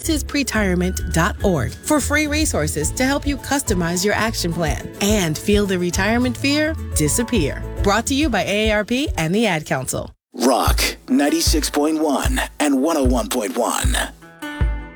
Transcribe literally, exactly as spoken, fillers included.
is pretirement dot org for free resources to help you customize your action plan and feel the retirement fear disappear. Brought to you by A A R P and the Ad Council. Rock ninety-six point one and one oh one point one.